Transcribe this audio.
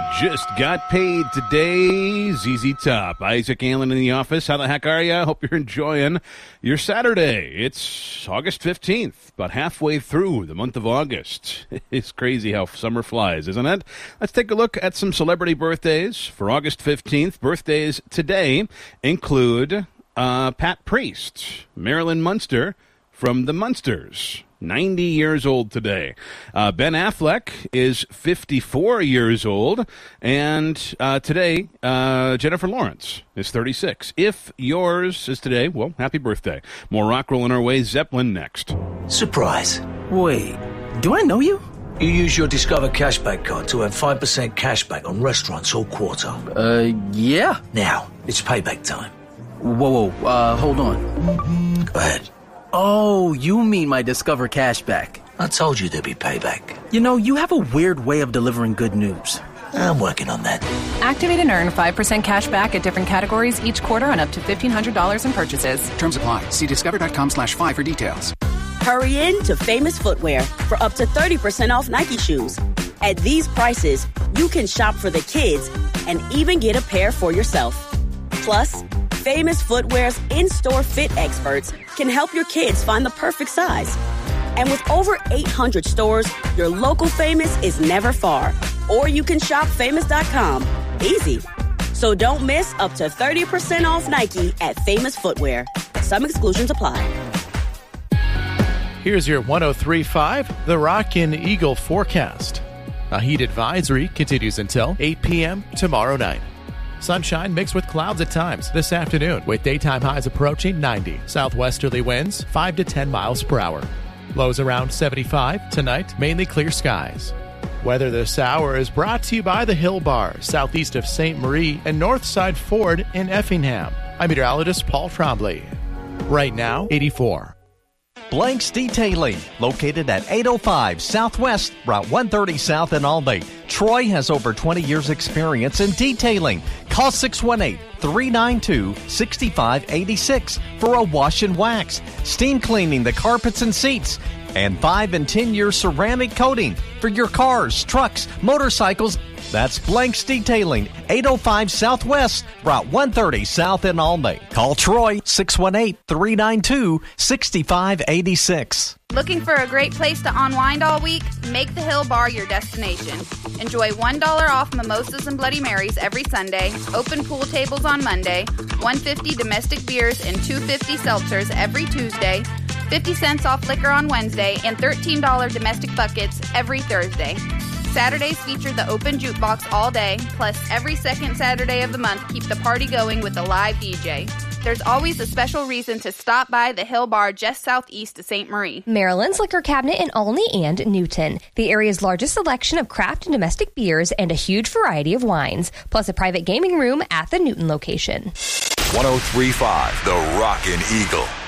Just got paid today. ZZ Top. Isaac Allen in the office. How the heck are you? Hope you're enjoying your Saturday. It's August 15th, about halfway through the month of August. It's crazy how summer flies, isn't it? Let's take a look at some celebrity birthdays for August 15th. Birthdays today include Pat Priest, Marilyn Munster from the Munsters. 90 years old today. Ben Affleck is 54 years old. And today, Jennifer Lawrence is 36. If yours is today, well, happy birthday. More rock rolling our way. Zeppelin next. Surprise. Wait, do I know you? You use your Discover Cashback card to earn 5% cashback on restaurants all quarter. Yeah. Now, it's payback time. Whoa, hold on. Go ahead. Oh, you mean my Discover Cashback. I told you there'd be payback. You know, you have a weird way of delivering good news. I'm working on that. Activate and earn 5% cash back at different categories each quarter on up to $1,500 in purchases. Terms apply. See discover.com/5 for details. Hurry in to Famous Footwear for up to 30% off Nike shoes. At these prices, you can shop for the kids and even get a pair for yourself. Plus, Famous Footwear's in-store fit experts can help your kids find the perfect size. And with over 800 stores, your local Famous is never far. Or you can shop famous.com. Easy. So don't miss up to 30% off Nike at Famous Footwear. Some exclusions apply. Here's your 103.5 The Rockin' Eagle forecast. A heat advisory continues until 8 p.m. tomorrow night. Sunshine mixed with clouds at times this afternoon, with daytime highs approaching 90. Southwesterly winds 5 to 10 miles per hour. Lows around 75. Tonight, mainly clear skies. Weather this hour is brought to you by the Hill Bar, southeast of St. Marie and Northside Ford in Effingham. I'm meteorologist Paul Trombley. Right now, 84. Blanks Detailing, located at 805 Southwest, Route 130 South in Albany. Troy has over 20 years experience in detailing. Call 618-392-6586 for a wash and wax, steam cleaning the carpets and seats, and 5 and 10-year ceramic coating for your cars, trucks, motorcycles. That's Blanks Detailing, 805 Southwest, Route 130 South in Albany. Call Troy, 618-392-6586. Looking for a great place to unwind all week? Make the Hill Bar your destination. Enjoy $1 off mimosas and Bloody Marys every Sunday, open pool tables on Monday, $1.50 domestic beers and $2.50 seltzers every Tuesday, 50 cents off liquor on Wednesday, and $13 domestic buckets every Thursday. Saturdays feature the open jukebox all day, plus every second Saturday of the month keep the party going with a live DJ. There's always a special reason to stop by the Hill Bar just southeast of St. Marie. Maryland's Liquor Cabinet in Olney and Newton. The area's largest selection of craft and domestic beers and a huge variety of wines, plus a private gaming room at the Newton location. 103.5 The Rockin' Eagle.